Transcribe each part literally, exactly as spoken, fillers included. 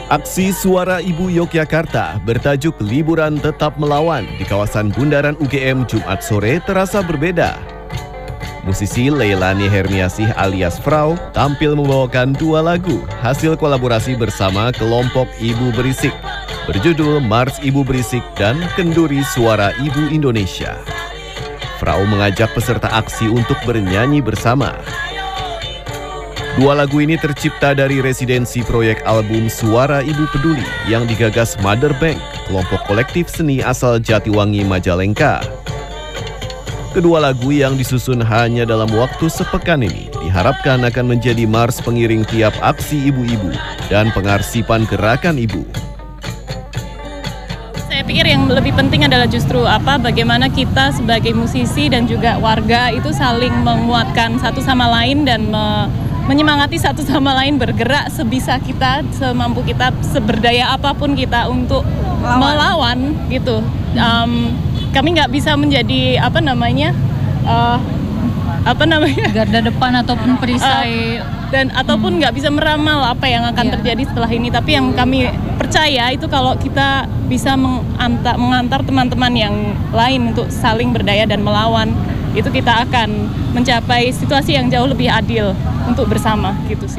Aksi Suara Ibu Yogyakarta bertajuk Liburan Tetap Melawan di kawasan Bundaran U G M Jumat sore terasa berbeda. Musisi Leilani Hermiasih alias Frau tampil membawakan dua lagu hasil kolaborasi bersama kelompok Ibu Berisik berjudul Mars Ibu Berisik dan Kenduri Suara Ibu Indonesia. Frau mengajak peserta aksi untuk bernyanyi bersama. Dua lagu ini tercipta dari residensi proyek album Suara Ibu Peduli yang digagas Mother Bank, kelompok kolektif seni asal Jatiwangi, Majalengka. Kedua lagu yang disusun hanya dalam waktu sepekan ini diharapkan akan menjadi mars pengiring tiap aksi ibu-ibu dan pengarsipan gerakan ibu. Saya pikir yang lebih penting adalah justru apa bagaimana kita sebagai musisi dan juga warga itu saling menguatkan satu sama lain dan me menyemangati satu sama lain bergerak sebisa kita, semampu kita, seberdaya apapun kita untuk melawan, melawan gitu. Um, kami nggak bisa menjadi apa namanya, uh, apa namanya garda depan ataupun perisai uh, dan ataupun nggak hmm. bisa meramal apa yang akan yeah. terjadi setelah ini. Tapi yang kami percaya itu kalau kita bisa mengantar, mengantar teman-teman yang lain untuk saling berdaya dan melawan, itu kita akan mencapai situasi yang jauh lebih adil untuk bersama gitu sih.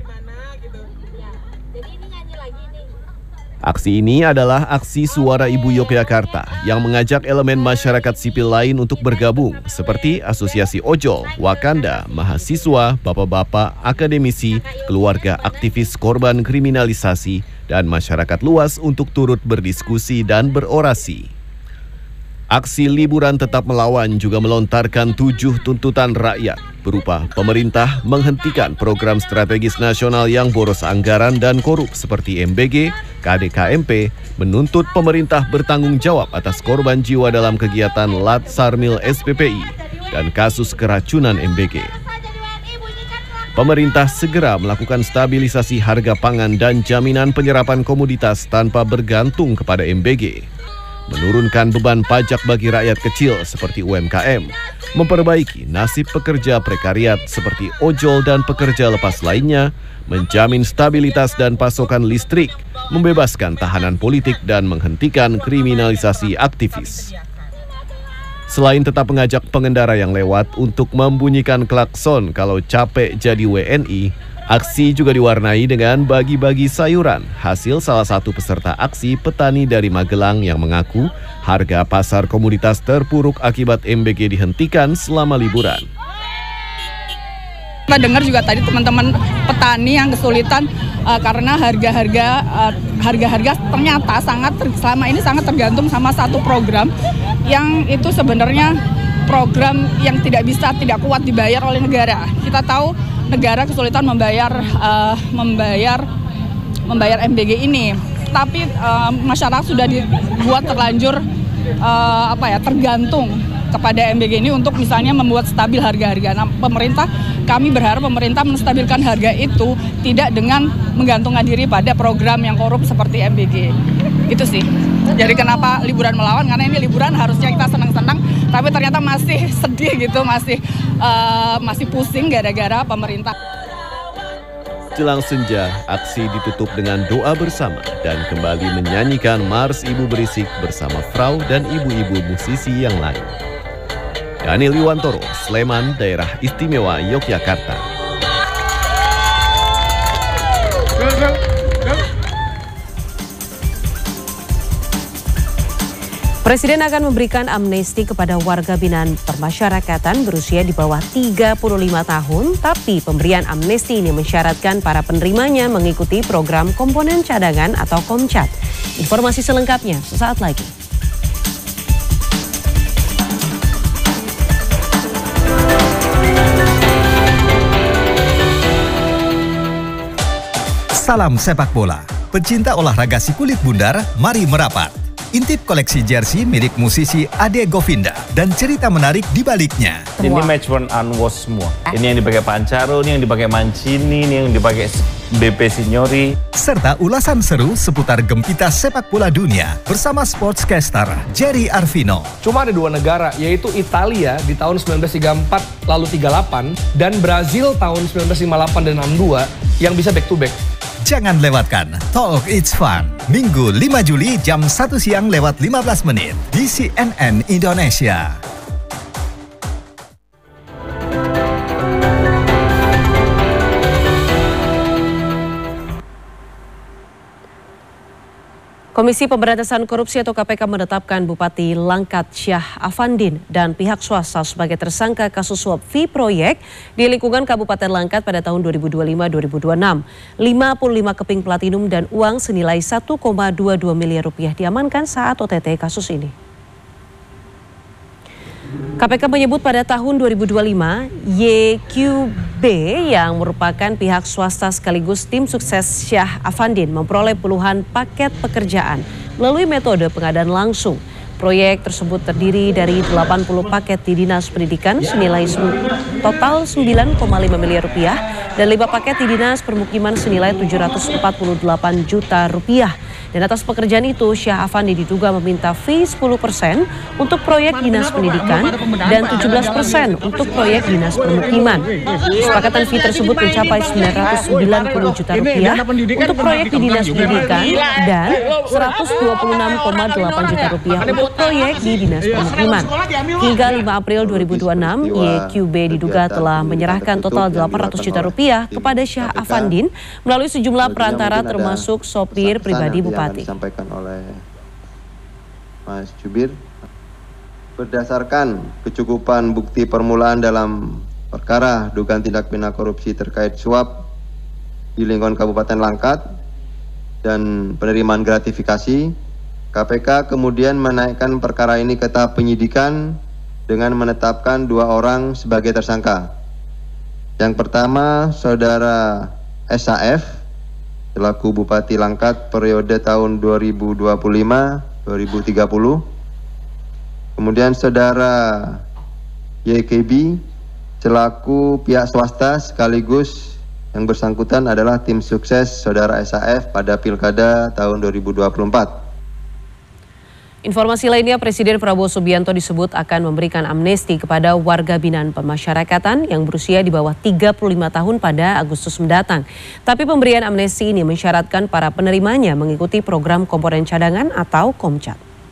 Aksi ini adalah aksi Suara Ibu Yogyakarta yang mengajak elemen masyarakat sipil lain untuk bergabung seperti Asosiasi Ojol, Wakanda, mahasiswa, bapak-bapak, akademisi, keluarga aktivis korban kriminalisasi, dan masyarakat luas untuk turut berdiskusi dan berorasi. Aksi Liburan Tetap Melawan juga melontarkan tujuh tuntutan rakyat berupa pemerintah menghentikan program strategis nasional yang boros anggaran dan korup seperti M B G, K D K M P, menuntut pemerintah bertanggung jawab atas korban jiwa dalam kegiatan Lat Sarmil S P P I dan kasus keracunan M B G. Pemerintah segera melakukan stabilisasi harga pangan dan jaminan penyerapan komoditas tanpa bergantung kepada M B G. Menurunkan beban pajak bagi rakyat kecil seperti U M K M, memperbaiki nasib pekerja prekariat seperti ojol dan pekerja lepas lainnya, menjamin stabilitas dan pasokan listrik, membebaskan tahanan politik dan menghentikan kriminalisasi aktivis. Selain tetap mengajak pengendara yang lewat untuk membunyikan klakson kalau capek jadi W N I, aksi juga diwarnai dengan bagi-bagi sayuran, hasil salah satu peserta aksi petani dari Magelang yang mengaku harga pasar komoditas terpuruk akibat M B G dihentikan selama liburan. Kita dengar juga tadi teman-teman petani yang kesulitan uh, karena harga-harga uh, harga-harga ternyata sangat selama ini sangat tergantung sama satu program yang itu sebenarnya program yang tidak bisa tidak kuat dibayar oleh negara. Kita tahu negara kesulitan membayar uh, membayar membayar M B G ini, tapi uh, masyarakat sudah dibuat terlanjur uh, apa ya tergantung kepada M B G ini untuk misalnya membuat stabil harga-harga. Nah, pemerintah kami berharap pemerintah menstabilkan harga itu tidak dengan menggantungkan diri pada program yang korup seperti M B G. Itu sih. Jadi kenapa liburan melawan? Karena ini liburan harusnya kita senang-senang, tapi ternyata masih sedih gitu, masih uh, masih pusing gara-gara pemerintah. Jelang senja, aksi ditutup dengan doa bersama dan kembali menyanyikan Mars Ibu Berisik bersama Frau dan ibu-ibu musisi yang lain. Daniel Iwantoro, Sleman, Daerah Istimewa Yogyakarta. Presiden akan memberikan amnesti kepada warga binaan permasyarakatan berusia di bawah tiga puluh lima tahun, tapi pemberian amnesti ini mensyaratkan para penerimanya mengikuti program komponen cadangan atau Komcat. Informasi selengkapnya sesaat lagi. Salam sepak bola, pecinta olahraga si kulit bundar, mari merapat. Intip koleksi jersey milik musisi Ade Govinda dan cerita menarik di baliknya. Ini match worn unwashed semua. Ini yang dipakai Pancaro, ini yang dipakai Mancini, ini yang dipakai B P Signori. Serta ulasan seru seputar gempita sepak bola dunia bersama sportscaster Jerry Arvino. Cuma ada dua negara, yaitu Italia di tahun sembilan belas tiga puluh empat lalu tiga puluh delapan dan Brazil tahun sembilan belas lima puluh delapan dan enam puluh dua yang bisa back to back. Jangan lewatkan Talk It's Fun. Minggu lima Juli jam satu siang lewat lima belas menit di C N N Indonesia. Komisi Pemberantasan Korupsi atau K P K menetapkan Bupati Langkat Syah Afandin dan pihak swasta sebagai tersangka kasus suap fee proyek di lingkungan Kabupaten Langkat pada tahun dua ribu dua puluh lima dua ribu dua puluh enam. lima puluh lima keping platinum dan uang senilai satu koma dua dua miliar rupiah diamankan saat O T T kasus ini. K P K menyebut pada tahun dua ribu dua puluh lima, Y Q B yang merupakan pihak swasta sekaligus tim sukses Syah Afandin memperoleh puluhan paket pekerjaan melalui metode pengadaan langsung. Proyek tersebut terdiri dari delapan puluh paket di Dinas Pendidikan senilai total sembilan koma lima miliar rupiah dan lima paket di Dinas Permukiman senilai tujuh ratus empat puluh delapan juta rupiah. Dan atas pekerjaan itu, Syah Afandi diduga meminta fee sepuluh persen untuk proyek Dinas Pendidikan dan tujuh belas persen untuk proyek Dinas Permukiman. Kesepakatan fee tersebut mencapai sembilan ratus sembilan puluh juta rupiah untuk proyek di Dinas Pendidikan dan seratus dua puluh enam koma delapan juta rupiah untuk proyek di Dinas Permukiman. Hingga lima April dua ribu dua puluh enam, Y Q B diduga telah menyerahkan total delapan ratus juta rupiah kepada Syah Afandin melalui sejumlah perantara termasuk sopir pribadi Bupati. Disampaikan oleh Mas Jubir, berdasarkan kecukupan bukti permulaan dalam perkara dugaan tindak pidana korupsi terkait suap di lingkungan Kabupaten Langkat dan penerimaan gratifikasi, K P K kemudian menaikkan perkara ini ke tahap penyidikan dengan menetapkan dua orang sebagai tersangka. Yang pertama, Saudara S A F selaku Bupati Langkat periode tahun dua ribu dua puluh lima sampai dua ribu tiga puluh. Kemudian Saudara Y K B selaku pihak swasta sekaligus yang bersangkutan adalah tim sukses Saudara S A F pada Pilkada tahun dua ribu dua puluh empat. Informasi lainnya, Presiden Prabowo Subianto disebut akan memberikan amnesti kepada warga binaan pemasyarakatan yang berusia di bawah tiga puluh lima tahun pada Agustus mendatang. Tapi pemberian amnesti ini mensyaratkan para penerimanya mengikuti program komponen cadangan atau Komcat.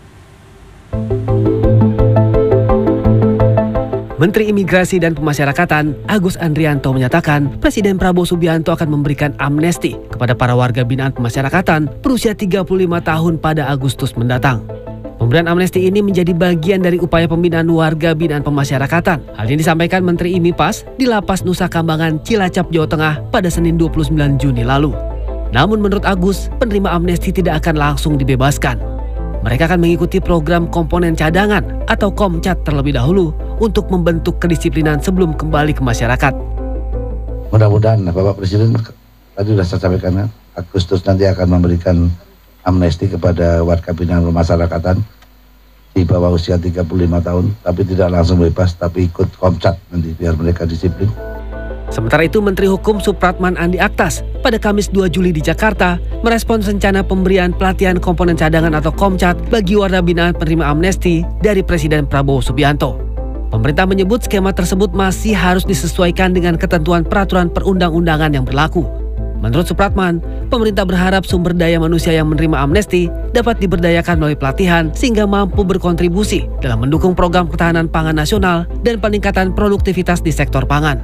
Menteri Imigrasi dan Pemasyarakatan Agus Andrianto menyatakan Presiden Prabowo Subianto akan memberikan amnesti kepada para warga binaan pemasyarakatan berusia tiga puluh lima tahun pada Agustus mendatang. Pemberian amnesti ini menjadi bagian dari upaya pembinaan warga binaan pemasyarakatan. Hal ini disampaikan Menteri IMIPAS di Lapas Nusa Kambangan, Cilacap, Jawa Tengah pada Senin dua puluh sembilan Juni lalu. Namun menurut Agus, penerima amnesti tidak akan langsung dibebaskan. Mereka akan mengikuti program komponen cadangan atau Komcat terlebih dahulu untuk membentuk kedisiplinan sebelum kembali ke masyarakat. Mudah-mudahan Bapak Presiden tadi sudah saya sampaikan, Agustus nanti akan memberikan amnesti kepada warga binaan pemasyarakatan di bawah usia tiga puluh lima tahun, tapi tidak langsung bebas, tapi ikut Komcat nanti biar mereka disiplin. Sementara itu, Menteri Hukum Supratman Andi Aktas pada Kamis dua Juli di Jakarta merespons rencana pemberian pelatihan komponen cadangan atau Komcat bagi warga binaan penerima amnesti dari Presiden Prabowo Subianto. Pemerintah menyebut skema tersebut masih harus disesuaikan dengan ketentuan peraturan perundang-undangan yang berlaku. Menurut Supratman, pemerintah berharap sumber daya manusia yang menerima amnesti dapat diberdayakan melalui pelatihan sehingga mampu berkontribusi dalam mendukung program ketahanan pangan nasional dan peningkatan produktivitas di sektor pangan.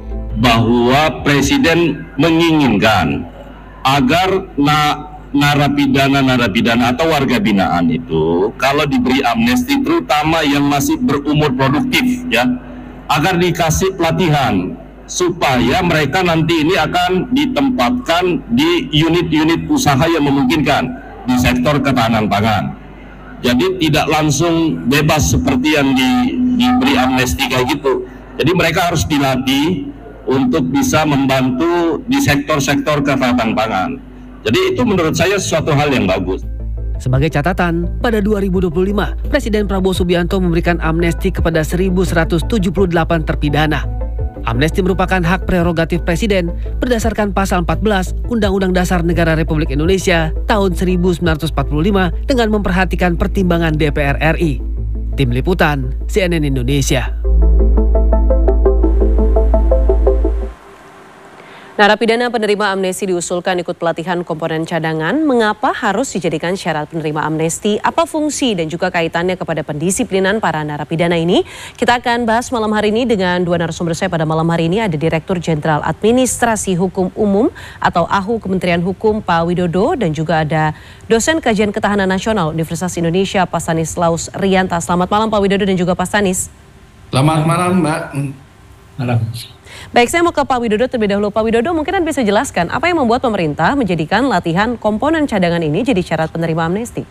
Bahwa Presiden menginginkan agar na narapidana-narapidana atau warga binaan itu kalau diberi amnesti, terutama yang masih berumur produktif, ya, agar dikasih pelatihan supaya mereka nanti ini akan ditempatkan di unit-unit usaha yang memungkinkan di sektor ketahanan pangan. Jadi tidak langsung bebas seperti yang di, diberi amnesti kayak gitu. Jadi mereka harus dilatih untuk bisa membantu di sektor-sektor ketahanan pangan. Jadi itu menurut saya suatu hal yang bagus. Sebagai catatan, pada dua ribu dua puluh lima, Presiden Prabowo Subianto memberikan amnesti kepada seribu seratus tujuh puluh delapan terpidana. Amnesti merupakan hak prerogatif Presiden berdasarkan pasal empat belas Undang-Undang Dasar Negara Republik Indonesia tahun seribu sembilan ratus empat puluh lima dengan memperhatikan pertimbangan D P R R I. Tim Liputan, C N N Indonesia. Narapidana penerima amnesti diusulkan ikut pelatihan komponen cadangan. Mengapa harus dijadikan syarat penerima amnesti? Apa fungsi dan juga kaitannya kepada pendisiplinan para narapidana ini? Kita akan bahas malam hari ini dengan dua narasumber saya pada malam hari ini. Ada Direktur Jenderal Administrasi Hukum Umum atau A H U Kementerian Hukum Pak Widodo, dan juga ada dosen Kajian Ketahanan Nasional Universitas Indonesia Pak Stanislaus Rianta. Selamat malam Pak Widodo dan juga Pak Stanis. Selamat malam Mbak. Malam. Baik, saya mau ke Pak Widodo terlebih dahulu. Pak Widodo, mungkin Anda bisa jelaskan apa yang membuat pemerintah menjadikan latihan komponen cadangan ini jadi syarat penerima amnesti?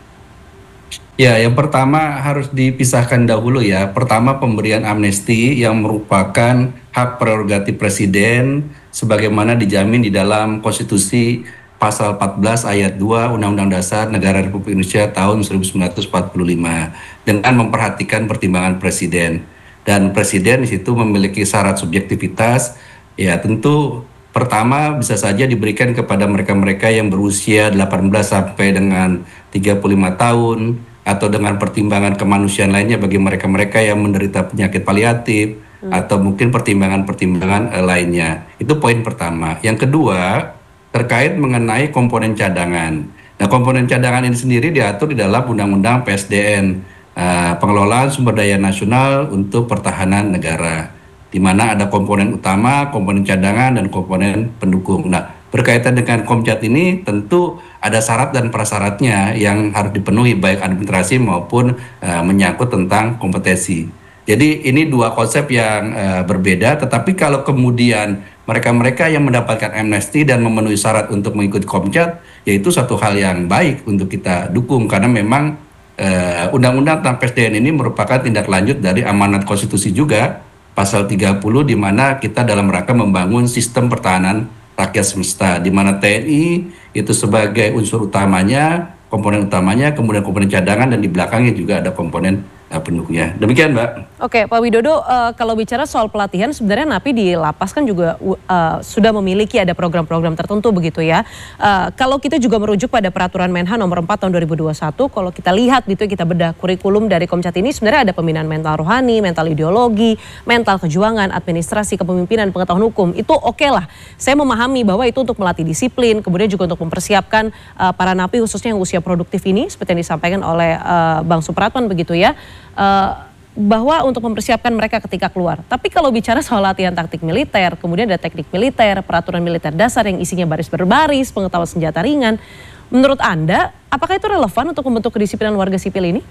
Ya, yang pertama harus dipisahkan dahulu ya. Pertama, pemberian amnesti yang merupakan hak prerogatif Presiden sebagaimana dijamin di dalam Konstitusi Pasal empat belas ayat dua Undang-Undang Dasar Negara Republik Indonesia tahun seribu sembilan ratus empat puluh lima dengan memperhatikan pertimbangan Presiden. Dan Presiden di situ memiliki syarat subjektivitas, ya tentu pertama bisa saja diberikan kepada mereka-mereka yang berusia delapan belas sampai dengan tiga puluh lima tahun, atau dengan pertimbangan kemanusiaan lainnya bagi mereka-mereka yang menderita penyakit paliatif, hmm. atau mungkin pertimbangan-pertimbangan eh, lainnya. Itu poin pertama. Yang kedua, terkait mengenai komponen cadangan. Nah, komponen cadangan ini sendiri diatur di dalam Undang-Undang P S D N. Uh, pengelolaan sumber daya nasional untuk pertahanan negara, di mana ada komponen utama, komponen cadangan, dan komponen pendukung. Nah, berkaitan dengan Komcat ini tentu ada syarat dan prasyaratnya yang harus dipenuhi baik administrasi maupun uh, menyangkut tentang kompetensi. Jadi ini dua konsep yang uh, berbeda, tetapi kalau kemudian mereka-mereka yang mendapatkan amnesti dan memenuhi syarat untuk mengikuti Komcat, yaitu satu hal yang baik untuk kita dukung, karena memang Uh, Undang-Undang tentang P S D N ini merupakan tindak lanjut dari amanat konstitusi juga pasal tiga puluh, di mana kita dalam rangka membangun sistem pertahanan rakyat semesta, di mana T N I itu sebagai unsur utamanya, komponen utamanya, kemudian komponen cadangan, dan di belakangnya juga ada komponen uh, pendukungnya. Demikian Mbak. Oke Pak Widodo, uh, kalau bicara soal pelatihan sebenarnya Napi di lapas kan juga uh, sudah memiliki ada program-program tertentu begitu ya. Uh, kalau kita juga merujuk pada peraturan Menhan nomor empat tahun dua ribu dua puluh satu, kalau kita lihat gitu kita bedah kurikulum dari Komcat ini sebenarnya ada pembinaan mental rohani, mental ideologi, mental kejuangan, administrasi, kepemimpinan, pengetahuan hukum. Itu oke okay lah. Saya memahami bahwa itu untuk melatih disiplin, kemudian juga untuk mempersiapkan uh, para napi khususnya yang usia produktif ini seperti yang disampaikan oleh uh, Bang Supratman begitu ya. Uh, bahwa untuk mempersiapkan mereka ketika keluar. Tapi kalau bicara soal latihan taktik militer, kemudian ada teknik militer, peraturan militer dasar yang isinya baris berbaris, pengetahuan senjata ringan. Menurut Anda, apakah itu relevan untuk membentuk kedisiplinan warga sipil ini?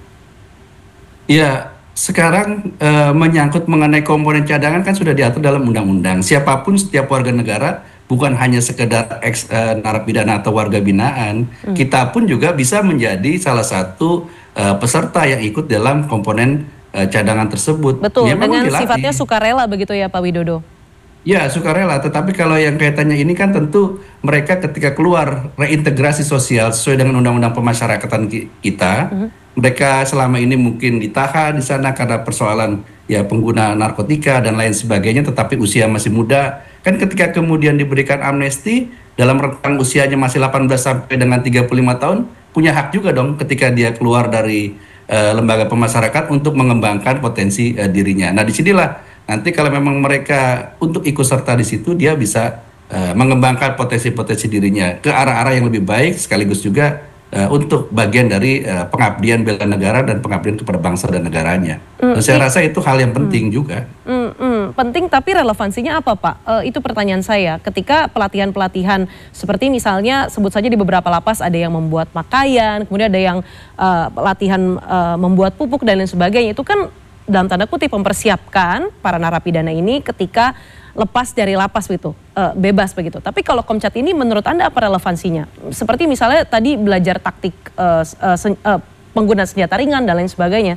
Ya, sekarang e, menyangkut mengenai komponen cadangan kan sudah diatur dalam undang-undang. Siapapun setiap warga negara, bukan hanya sekedar ex e, narapidana atau warga binaan, hmm. kita pun juga bisa menjadi salah satu e, peserta yang ikut dalam komponen cadangan tersebut. Betul, ya, dengan sifatnya sukarela begitu ya Pak Widodo? Ya, sukarela, tetapi kalau yang kaitannya ini kan tentu mereka ketika keluar reintegrasi sosial sesuai dengan undang-undang pemasyarakatan kita, uh-huh. mereka selama ini mungkin ditahan di sana karena persoalan ya pengguna narkotika dan lain sebagainya, tetapi usia masih muda. Kan ketika kemudian diberikan amnesti dalam rentang usianya masih delapan belas sampai dengan tiga puluh lima tahun, punya hak juga dong ketika dia keluar dari Uh, lembaga pemasyarakat untuk mengembangkan potensi uh, dirinya. Nah, disinilah nanti kalau memang mereka untuk ikut serta di situ, dia bisa uh, mengembangkan potensi-potensi dirinya ke arah-arah yang lebih baik, sekaligus juga uh, untuk bagian dari uh, pengabdian bela negara dan pengabdian kepada bangsa dan negaranya. Mm, dan saya i- rasa itu hal yang penting mm, juga. Mm, mm, penting, tapi relevansinya apa Pak? Uh, itu pertanyaan saya. Ketika pelatihan-pelatihan seperti misalnya sebut saja di beberapa lapas ada yang membuat pakaian, kemudian ada yang uh, latihan uh, membuat pupuk dan lain sebagainya, itu kan dalam tanda kutip mempersiapkan para narapidana ini ketika lepas dari lapas gitu, uh, bebas begitu. Tapi kalau Komcat ini menurut Anda apa relevansinya? Seperti misalnya tadi belajar taktik uh, uh, sen, uh, penggunaan senjata ringan dan lain sebagainya.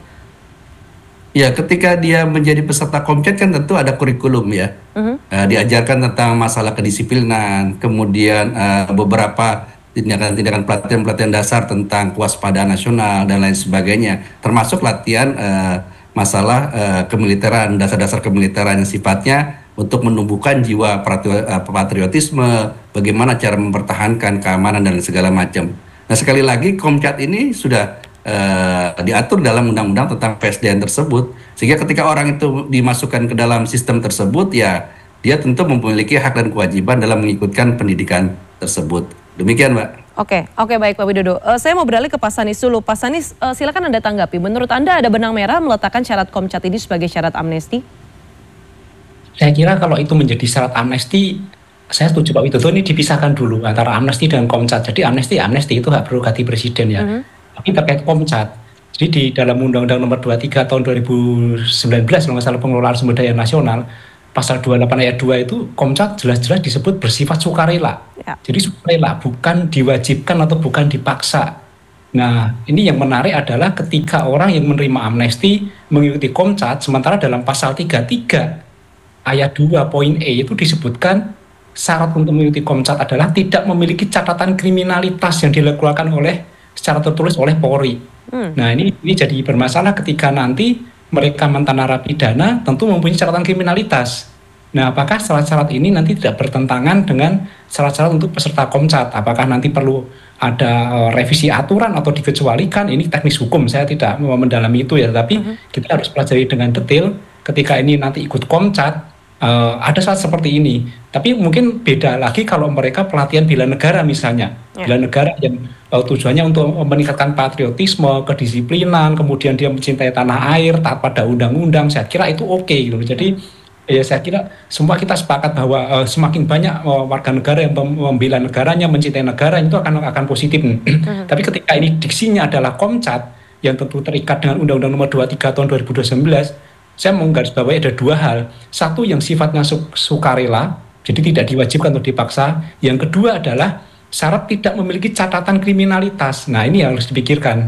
Ya, ketika dia menjadi peserta Komcat kan tentu ada kurikulum ya. Uh-huh. Uh, diajarkan tentang masalah kedisiplinan, kemudian uh, beberapa tindakan-tindakan pelatihan-pelatihan dasar tentang kewaspadaan nasional dan lain sebagainya. Termasuk latihan uh, masalah uh, kemiliteran, dasar-dasar kemiliteran yang sifatnya untuk menumbuhkan jiwa patriotisme, bagaimana cara mempertahankan keamanan dan segala macam. Nah, sekali lagi Komcat ini sudah Uh, diatur dalam undang-undang tentang P S D N tersebut, sehingga ketika orang itu dimasukkan ke dalam sistem tersebut ya dia tentu memiliki hak dan kewajiban dalam mengikutkan pendidikan tersebut. Demikian, Mbak. Oke, oke baik Pak Widodo. Uh, saya mau beralih ke Pak Sanis dulu. Pak Sanis, uh, silakan Anda tanggapi. Menurut Anda ada benang merah meletakkan syarat Komcat ini sebagai syarat amnesti? Saya kira kalau itu menjadi syarat amnesti, saya setuju Pak Widodo, ini dipisahkan dulu antara amnesti dan Komcat. Jadi amnesti, amnesti itu hak prerogatif presiden ya. Mm-hmm. Tapi terkait Komcat, jadi di dalam Undang-Undang Nomor dua puluh tiga Tahun dua ribu sembilan belas kalau nggak salah pengelolaan sumber daya nasional, pasal dua puluh delapan ayat dua itu Komcat jelas-jelas disebut bersifat sukarela. Ya. Jadi sukarela, bukan diwajibkan atau bukan dipaksa. Nah, ini yang menarik adalah ketika orang yang menerima amnesti mengikuti Komcat, sementara dalam pasal tiga puluh tiga ayat dua poin E itu disebutkan syarat untuk mengikuti Komcat adalah tidak memiliki catatan kriminalitas yang dilakukan oleh secara tertulis oleh Polri. Hmm. Nah, ini ini jadi bermasalah ketika nanti mereka mantan narapidana tentu mempunyai catatan kriminalitas. Nah, apakah syarat-syarat ini nanti tidak bertentangan dengan syarat-syarat untuk peserta Komcat? Apakah nanti perlu ada uh, revisi aturan atau dikecualikan? Ini teknis hukum, saya tidak mau mendalami itu ya, tapi uh-huh. kita harus pelajari dengan detail ketika ini nanti ikut Komcat. Uh, ada syarat seperti ini, tapi mungkin beda lagi kalau mereka pelatihan bela negara misalnya, ya. Bela negara yang uh, tujuannya untuk meningkatkan patriotisme, kedisiplinan, kemudian dia mencintai tanah air, taat pada undang-undang. Saya kira itu oke okay, gitu. Jadi ya saya kira semua kita sepakat bahwa uh, semakin banyak uh, warga negara yang membela negaranya, mencintai negara itu akan akan positif. Uh-huh. Tapi ketika ini diksinya adalah Komcat yang tentu terikat dengan Undang-Undang Nomor dua puluh tiga Tahun dua ribu sembilan belas. Saya menggarisbawahi ada dua hal. Satu yang sifatnya su- sukarela, jadi tidak diwajibkan atau dipaksa. Yang kedua adalah syarat tidak memiliki catatan kriminalitas. Nah, ini yang harus dipikirkan.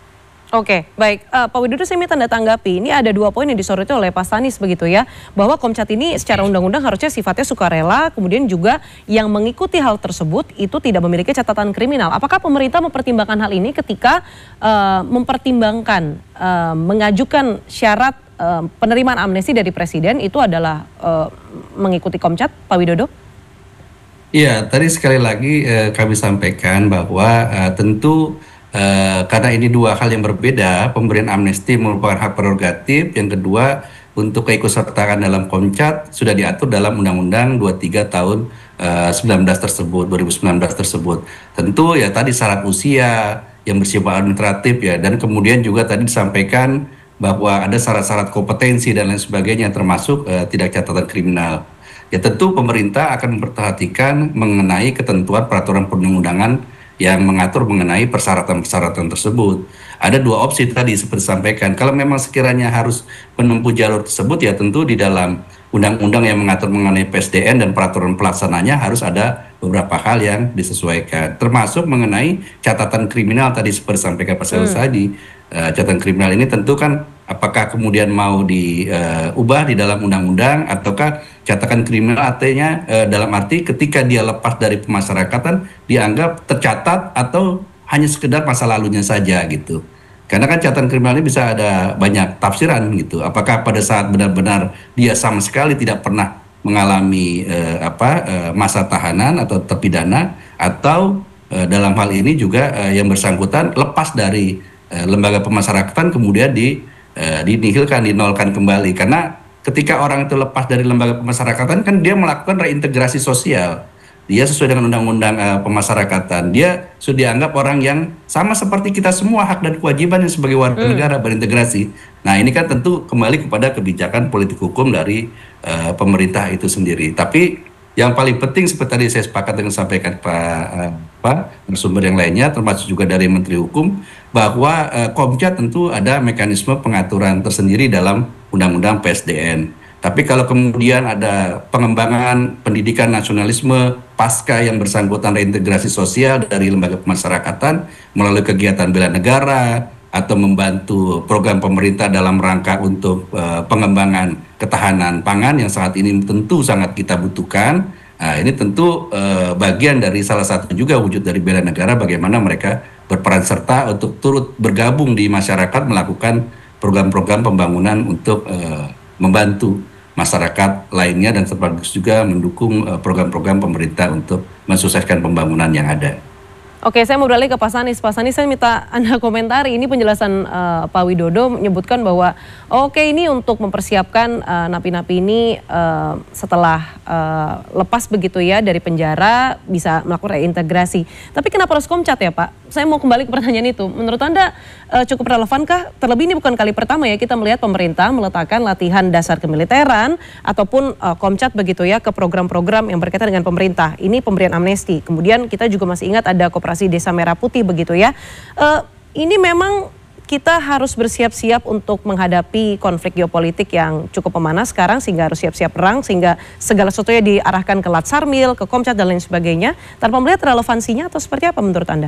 Oke, baik. Uh, Pak Widodo, saya minta Anda tanggapi. Ini ada dua poin yang disoroti oleh Pak Sanis begitu ya. Bahwa Komcat ini secara undang-undang harusnya sifatnya sukarela, kemudian juga yang mengikuti hal tersebut itu tidak memiliki catatan kriminal. Apakah pemerintah mempertimbangkan hal ini ketika uh, mempertimbangkan, uh, mengajukan syarat uh, penerimaan amnesti dari Presiden itu adalah uh, mengikuti Komcat, Pak Widodo? Iya, tadi sekali lagi uh, kami sampaikan bahwa uh, tentu Uh, karena ini dua hal yang berbeda, pemberian amnesti merupakan hak prerogatif. Yang kedua, untuk keikutsertaan dalam Komcat sudah diatur dalam Undang-Undang dua puluh tiga Tahun uh, sembilan belas tersebut, dua ribu sembilan belas tersebut. Tentu ya tadi syarat usia yang bersifat administratif ya, dan kemudian juga tadi disampaikan bahwa ada syarat-syarat kompetensi dan lain sebagainya termasuk uh, tidak catatan kriminal. Ya tentu pemerintah akan memperhatikan mengenai ketentuan peraturan perundang-undangan yang mengatur mengenai persyaratan-persyaratan tersebut. Ada dua opsi tadi seperti disampaikan. Kalau memang sekiranya harus menempuh jalur tersebut, ya tentu di dalam undang-undang yang mengatur mengenai P S D N dan peraturan pelaksananya harus ada beberapa hal yang disesuaikan. Termasuk mengenai catatan kriminal tadi seperti disampaikan Pak Salis tadi. Uh, catatan kriminal ini tentu kan apakah kemudian mau diubah uh, di dalam undang-undang ataukah catatan kriminal artinya uh, dalam arti ketika dia lepas dari pemasyarakatan dianggap tercatat atau hanya sekedar masa lalunya saja gitu. Karena kan catatan kriminal ini bisa ada banyak tafsiran gitu. Apakah pada saat benar-benar dia sama sekali tidak pernah mengalami uh, apa uh, masa tahanan atau terpidana, atau uh, dalam hal ini juga uh, yang bersangkutan lepas dari uh, lembaga pemasyarakatan kemudian di uh, dinihilkan, dinolkan kembali. Karena ketika orang itu lepas dari lembaga pemasyarakatan kan dia melakukan reintegrasi sosial. Dia sesuai dengan undang-undang uh, pemasyarakatan. Dia sudah dianggap orang yang sama seperti kita semua, hak dan kewajibannya sebagai warga hmm. negara berintegrasi. Nah ini kan tentu kembali kepada kebijakan politik hukum dari uh, pemerintah itu sendiri. Tapi yang paling penting seperti tadi saya sepakat dengan sampaikan Pak uh, Pak narasumber yang lainnya, termasuk juga dari Menteri Hukum, bahwa uh, Komcat tentu ada mekanisme pengaturan tersendiri dalam Undang-Undang P S D N. Tapi kalau kemudian ada pengembangan pendidikan nasionalisme pasca yang bersangkutan reintegrasi sosial dari lembaga pemasyarakatan melalui kegiatan bela negara atau membantu program pemerintah dalam rangka untuk uh, pengembangan ketahanan pangan yang saat ini tentu sangat kita butuhkan. Nah, ini tentu uh, bagian dari salah satu juga wujud dari bela negara, bagaimana mereka berperan serta untuk turut bergabung di masyarakat melakukan program-program pembangunan untuk uh, membantu masyarakat lainnya dan sekaligus juga mendukung uh, program-program pemerintah untuk mensukseskan pembangunan yang ada. Oke, saya mau beralih ke Pak Sanis. Pak Sanis, saya minta Anda komentari. Ini penjelasan uh, Pak Widodo menyebutkan bahwa oke okay, ini untuk mempersiapkan uh, napi-napi ini uh, setelah uh, lepas begitu ya dari penjara bisa melakukan reintegrasi. Tapi kenapa harus Komcat ya Pak? Saya mau kembali ke pertanyaan itu. Menurut Anda uh, cukup relevankah? Terlebih ini bukan kali pertama ya kita melihat pemerintah meletakkan latihan dasar kemiliteran ataupun uh, Komcat begitu ya ke program-program yang berkaitan dengan pemerintah. Ini pemberian amnesti. Kemudian kita juga masih ingat ada Koperasi Desa Merah Putih begitu ya. Uh, ini memang kita harus bersiap-siap untuk menghadapi konflik geopolitik yang cukup memanas sekarang sehingga harus siap-siap perang sehingga segala sesuatunya diarahkan ke Latsarmil, ke Komcat dan lain sebagainya. Tanpa melihat relevansinya atau seperti apa menurut Anda?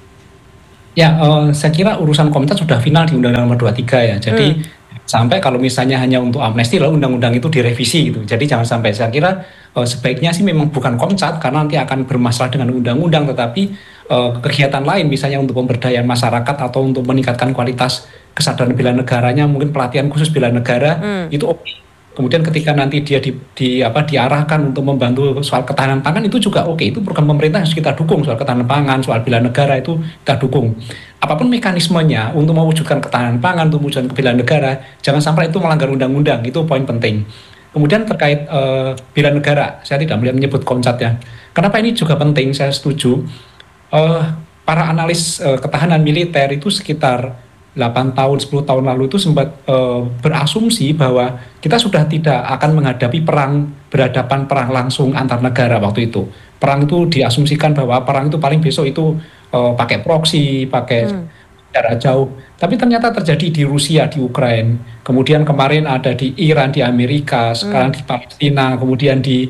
Ya, uh, saya kira urusan Komcat sudah final di Undang-Undang Nomor dua puluh tiga ya. Jadi hmm. sampai kalau misalnya hanya untuk amnesti lalu undang-undang itu direvisi gitu. Jadi jangan sampai, saya kira uh, sebaiknya sih memang bukan Komcat karena nanti akan bermasalah dengan undang-undang, tetapi uh, kegiatan lain misalnya untuk pemberdayaan masyarakat atau untuk meningkatkan kualitas kesadaran bela negaranya, mungkin pelatihan khusus bela negara hmm. itu oke. Okay. Kemudian ketika nanti dia di, di apa diarahkan untuk membantu soal ketahanan pangan itu juga oke. Okay. Itu program pemerintah harus kita dukung, soal ketahanan pangan, soal bela negara itu kita dukung. Apapun mekanismenya untuk mewujudkan ketahanan pangan, untuk mewujudkan bela negara, jangan sampai itu melanggar undang-undang, itu poin penting. Kemudian terkait uh, bela negara, saya tidak melihat menyebut Komcat ya. Kenapa ini juga penting, saya setuju. Uh, para analis uh, ketahanan militer itu sekitar delapan tahun, sepuluh tahun lalu itu sempat uh, berasumsi bahwa kita sudah tidak akan menghadapi perang berhadapan perang langsung antar negara waktu itu. Perang itu diasumsikan bahwa perang itu paling besok itu uh, pakai proksi, pakai hmm. jarak jauh. Tapi ternyata terjadi di Rusia, di Ukraina. Kemudian kemarin ada di Iran, di Amerika, sekarang hmm. di Palestina, kemudian di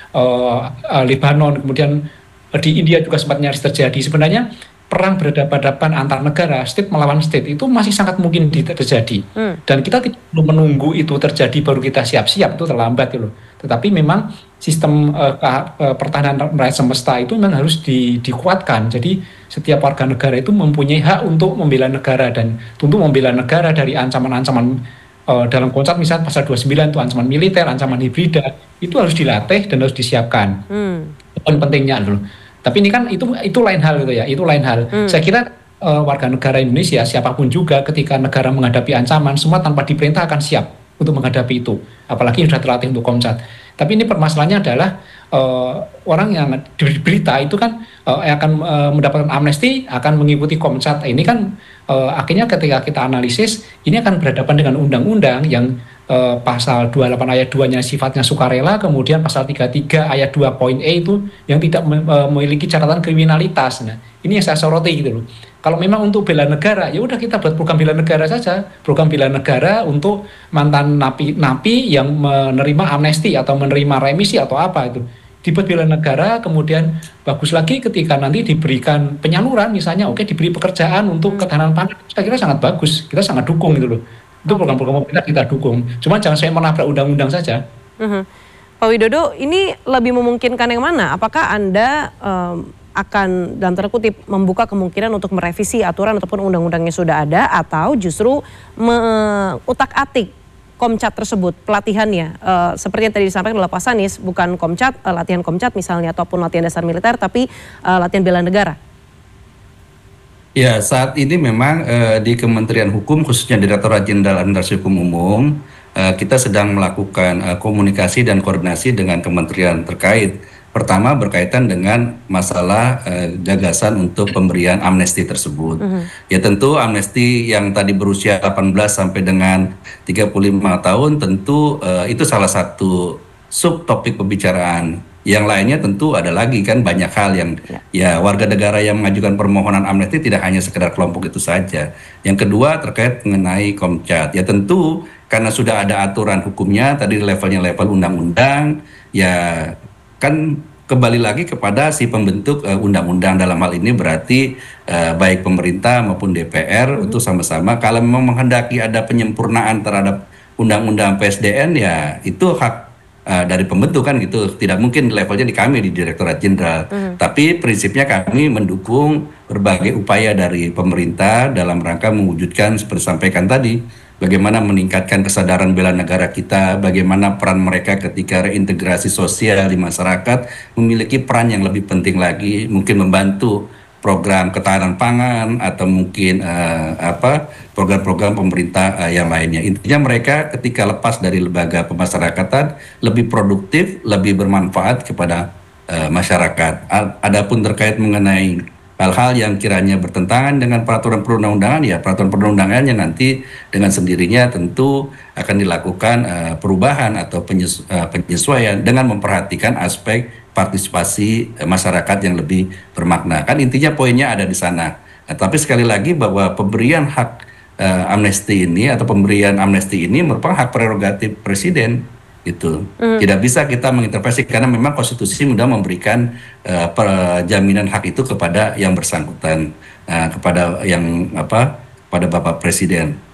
uh, uh, Lebanon, kemudian uh, di India juga sempat nyaris terjadi. Sebenarnya perang berhadapan-hadapan antar negara, state melawan state itu masih sangat mungkin terjadi. Hmm. Dan kita tidak perlu menunggu itu terjadi baru kita siap-siap, itu terlambat gitu. Tetapi memang sistem uh, uh, pertahanan rakyat semesta itu memang harus di, dikuatkan. Jadi setiap warga negara itu mempunyai hak untuk membela negara dan tentu membela negara dari ancaman-ancaman uh, dalam Komcat misalnya pasal dua puluh sembilan itu ancaman militer, ancaman hibrida, itu harus dilatih dan harus disiapkan. Hmm. Poin pentingnya dulu. Tapi ini kan itu itu lain hal gitu ya, itu lain hal. Hmm. Saya kira uh, warga negara Indonesia siapapun juga ketika negara menghadapi ancaman semua tanpa diperintah akan siap untuk menghadapi itu. Apalagi sudah terlatih untuk Komcat. Tapi ini permasalahannya adalah uh, orang yang diberi berita itu kan uh, akan uh, mendapatkan amnesti, akan mengikuti Komcat. Ini kan uh, akhirnya ketika kita analisis ini akan berhadapan dengan undang-undang yang Uh, pasal dua puluh delapan ayat dua-nya sifatnya sukarela, kemudian pasal tiga puluh tiga ayat dua poin E itu yang tidak me- uh, memiliki catatan kriminalitas. Nah, ini yang saya soroti gitu loh. Kalau memang untuk bela negara, ya udah kita buat program bela negara saja, program bela negara untuk mantan napi-napi yang menerima amnesti atau menerima remisi atau apa itu. Dibuat bela negara, kemudian bagus lagi ketika nanti diberikan penyaluran misalnya, oke diberi pekerjaan untuk ketahanan pangan, saya kira sangat bagus, kita sangat dukung gitu loh. Itu program-program pemerintah kita dukung. Cuma jangan saya menabrak undang-undang saja. Uh-huh. Pak Widodo, ini lebih memungkinkan yang mana? Apakah Anda um, akan dalam tanda kutip membuka kemungkinan untuk merevisi aturan ataupun undang-undang yang sudah ada, atau justru mengutak-atik Komcat tersebut pelatihannya? Uh, seperti yang tadi disampaikan oleh Pak Sanis, bukan Komcat, uh, latihan Komcat misalnya ataupun latihan dasar militer, tapi uh, latihan bela negara. Ya, saat ini memang uh, di Kementerian Hukum, khususnya Direktorat Jenderal Administrasi Hukum Umum, uh, kita sedang melakukan uh, komunikasi dan koordinasi dengan kementerian terkait. Pertama berkaitan dengan masalah uh, gagasan untuk pemberian amnesti tersebut. Uh-huh. Ya tentu amnesti yang tadi berusia delapan belas sampai dengan tiga puluh lima tahun tentu uh, itu salah satu subtopik pembicaraan. Yang lainnya tentu ada lagi kan banyak hal yang ya. ya warga negara yang mengajukan permohonan amnesti tidak hanya sekedar kelompok itu saja. Yang kedua terkait mengenai Komcat. Ya tentu karena sudah ada aturan hukumnya tadi levelnya level undang-undang, ya kan kembali lagi kepada si pembentuk uh, undang-undang dalam hal ini berarti uh, baik pemerintah maupun D P R hmm. untuk sama-sama kalau memang menghendaki ada penyempurnaan terhadap undang-undang P S D N ya itu hak Uh, dari pembentuk kan gitu, tidak mungkin levelnya di kami di Direktorat Jenderal. Mm. Tapi prinsipnya kami mendukung berbagai upaya dari pemerintah dalam rangka mewujudkan seperti sampaikan tadi, bagaimana meningkatkan kesadaran bela negara kita, bagaimana peran mereka ketika reintegrasi sosial di masyarakat memiliki peran yang lebih penting lagi, mungkin membantu program ketahanan pangan atau mungkin uh, apa program-program pemerintah uh, yang lainnya. Intinya mereka ketika lepas dari lembaga pemasyarakatan lebih produktif, lebih bermanfaat kepada uh, masyarakat. Adapun terkait mengenai hal-hal yang kiranya bertentangan dengan peraturan perundang-undangan, ya peraturan perundang-undangannya nanti dengan sendirinya tentu akan dilakukan uh, perubahan atau penyesu uh, penyesuaian dengan memperhatikan aspek partisipasi masyarakat yang lebih bermakna. Kan intinya poinnya ada di sana. Nah, tapi sekali lagi bahwa pemberian hak uh, amnesti ini atau pemberian amnesti ini merupakan hak prerogatif presiden itu. Mm. Tidak bisa kita mengintervensi karena memang konstitusi sudah memberikan uh, jaminan hak itu kepada yang bersangkutan, uh, kepada yang apa? Pada Bapak Presiden.